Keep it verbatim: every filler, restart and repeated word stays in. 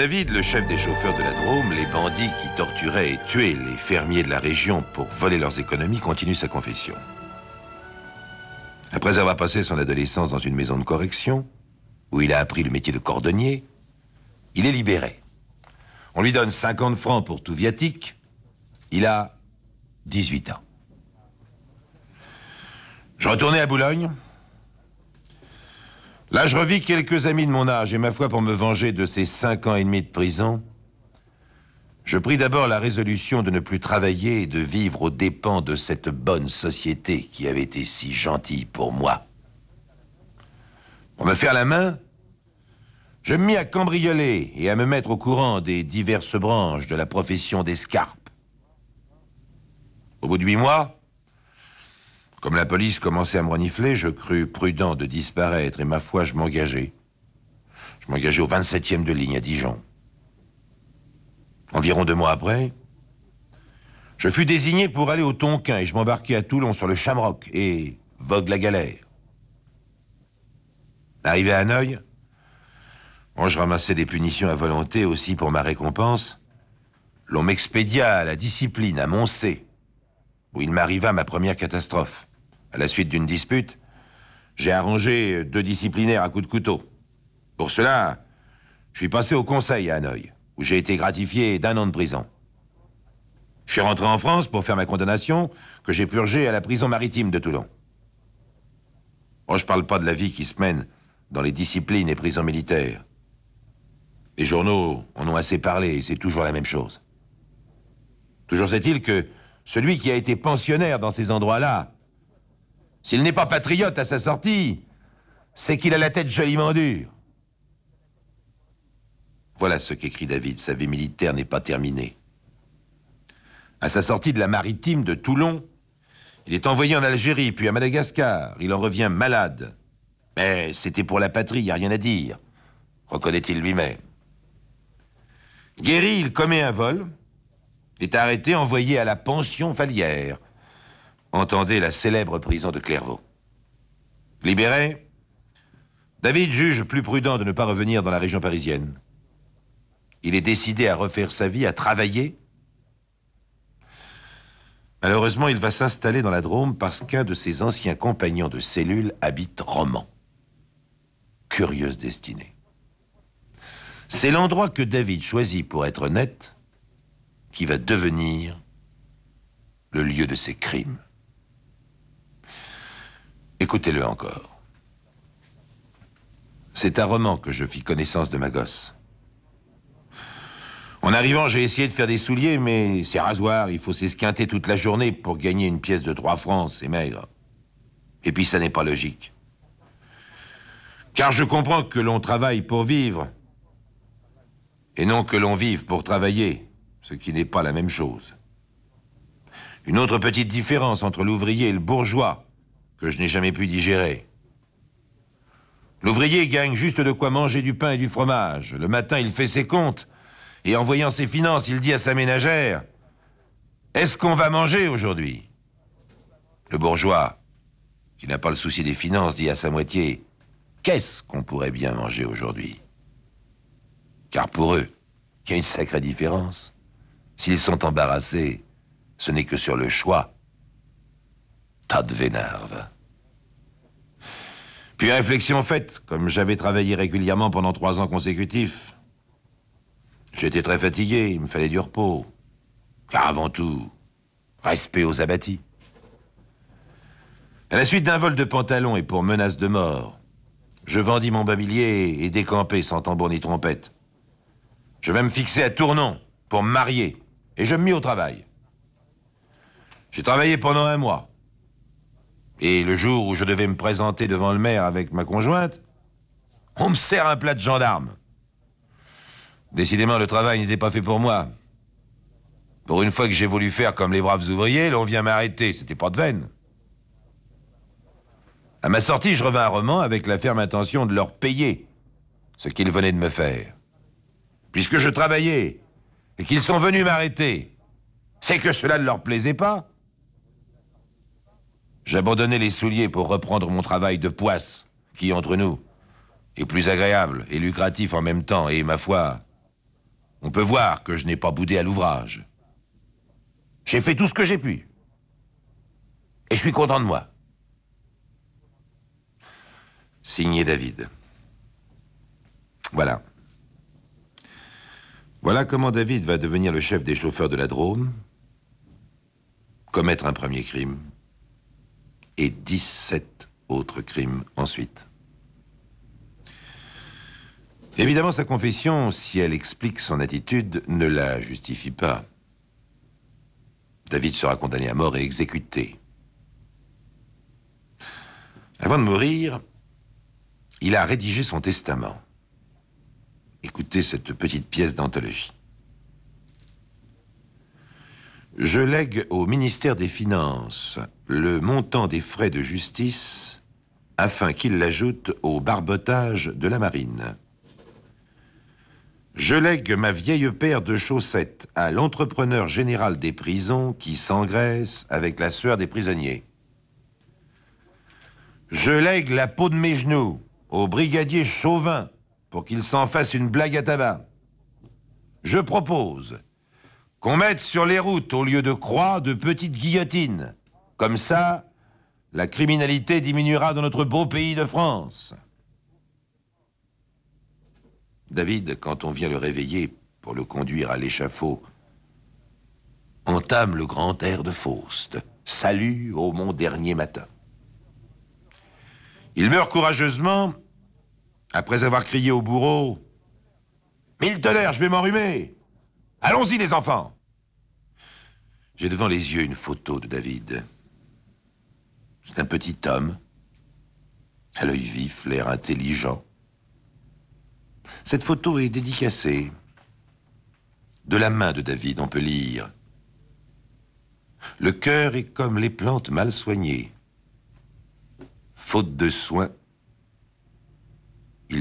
David, le chef des chauffeurs de la Drôme, les bandits qui torturaient et tuaient les fermiers de la région pour voler leurs économies, continue sa confession. Après avoir passé son adolescence dans une maison de correction, où il a appris le métier de cordonnier, il est libéré. On lui donne cinquante francs pour tout viatique. Il a dix-huit ans. Je retournais à Boulogne. Là, je revis quelques amis de mon âge, et ma foi, pour me venger de ces cinq ans et demi de prison, je pris d'abord la résolution de ne plus travailler et de vivre aux dépens de cette bonne société qui avait été si gentille pour moi. Pour me faire la main, je me mis à cambrioler et à me mettre au courant des diverses branches de la profession d'escarpe. Au bout de huit mois, comme la police commençait à me renifler, je crus prudent de disparaître et ma foi, je m'engageai. Je m'engageai au vingt-septième de ligne à Dijon. Environ deux mois après, je fus désigné pour aller au Tonkin et je m'embarquai à Toulon sur le Shamrock et vogue la galère. Arrivé à Hanoï, bon, je ramassais des punitions à volonté aussi pour ma récompense. L'on m'expédia à la discipline à Moncé, où il m'arriva ma première catastrophe. À la suite d'une dispute, j'ai arrangé deux disciplinaires à coups de couteau. Pour cela, je suis passé au conseil à Hanoï, où j'ai été gratifié d'un an de prison. Je suis rentré en France pour faire ma condamnation, que j'ai purgée à la prison maritime de Toulon. Bon, je parle pas de la vie qui se mène dans les disciplines et prisons militaires. Les journaux en ont assez parlé et c'est toujours la même chose. Toujours est-il que celui qui a été pensionnaire dans ces endroits-là, s'il n'est pas patriote à sa sortie, c'est qu'il a la tête joliment dure. Voilà ce qu'écrit David, sa vie militaire n'est pas terminée. À sa sortie de la maritime de Toulon, il est envoyé en Algérie, puis à Madagascar. Il en revient malade. Mais c'était pour la patrie, il n'y a rien à dire, reconnaît-il lui-même. Guéri, il commet un vol, est arrêté, envoyé à la pension Vallière. Entendez la célèbre prison de Clairvaux. Libéré, David juge plus prudent de ne pas revenir dans la région parisienne. Il est décidé à refaire sa vie, à travailler. Malheureusement, il va s'installer dans la Drôme parce qu'un de ses anciens compagnons de cellule habite Romans. Curieuse destinée. C'est l'endroit que David choisit pour être net qui va devenir le lieu de ses crimes. Écoutez-le encore. C'est à Romans que je fis connaissance de ma gosse. En arrivant, j'ai essayé de faire des souliers, mais c'est rasoir, il faut s'esquinter toute la journée pour gagner une pièce de trois francs, c'est maigre. Et puis ça n'est pas logique. Car je comprends que l'on travaille pour vivre, et non que l'on vive pour travailler, ce qui n'est pas la même chose. Une autre petite différence entre l'ouvrier et le bourgeois, que je n'ai jamais pu digérer. L'ouvrier gagne juste de quoi manger du pain et du fromage. Le matin, il fait ses comptes, et en voyant ses finances, il dit à sa ménagère, « Est-ce qu'on va manger aujourd'hui ?» Le bourgeois, qui n'a pas le souci des finances, dit à sa moitié, « Qu'est-ce qu'on pourrait bien manger aujourd'hui ?» Car pour eux, il y a une sacrée différence. S'ils sont embarrassés, ce n'est que sur le choix. Tas de vénarves. Puis réflexion faite, comme j'avais travaillé régulièrement pendant trois ans consécutifs, j'étais très fatigué, il me fallait du repos. Car avant tout, respect aux abattis. À la suite d'un vol de pantalon et pour menace de mort, je vendis mon mobilier et décampai sans tambour ni trompette. Je vais me fixer à Tournon pour me marier et je me mis au travail. J'ai travaillé pendant un mois. Et le jour où je devais me présenter devant le maire avec ma conjointe, on me sert un plat de gendarme. Décidément, le travail n'était pas fait pour moi. Pour une fois que j'ai voulu faire comme les braves ouvriers, l'on vient m'arrêter, c'était pas de veine. À ma sortie, je revins à Romans avec la ferme intention de leur payer ce qu'ils venaient de me faire. Puisque je travaillais et qu'ils sont venus m'arrêter, c'est que cela ne leur plaisait pas. J'abandonnais les souliers pour reprendre mon travail de poisse, qui, entre nous, est plus agréable et lucratif en même temps, et, ma foi, On peut voir que je n'ai pas boudé à l'ouvrage. J'ai fait tout ce que j'ai pu. Et je suis content de moi. Signé David. Voilà. Voilà comment David va devenir le chef des chauffeurs de la Drôme, commettre un premier crime, et dix-sept autres crimes ensuite. Évidemment, sa confession, si elle explique son attitude, ne la justifie pas. David sera condamné à mort et exécuté. Avant de mourir, il a rédigé son testament. Écoutez cette petite pièce d'anthologie. Je lègue au ministère des Finances le montant des frais de justice afin qu'il l'ajoute au barbotage de la marine. Je lègue ma vieille paire de chaussettes à l'entrepreneur général des prisons qui s'engraisse avec la sueur des prisonniers. Je lègue la peau de mes genoux au brigadier Chauvin pour qu'il s'en fasse une blague à tabac. Je propose qu'on mette sur les routes, au lieu de croix, de petites guillotines. Comme ça, la criminalité diminuera dans notre beau pays de France. David, quand on vient le réveiller pour le conduire à l'échafaud, entame le grand air de Faust. Salut au mon dernier matin. Il meurt courageusement après avoir crié au bourreau « Mille tonnerres, je vais m'enrhumer! Allons-y, les enfants !» J'ai devant les yeux une photo de David. C'est un petit homme, à l'œil vif, l'air intelligent. Cette photo est dédicacée. De la main de David, on peut lire « Le cœur est comme les plantes mal soignées. Faute de soins, il devient sec. »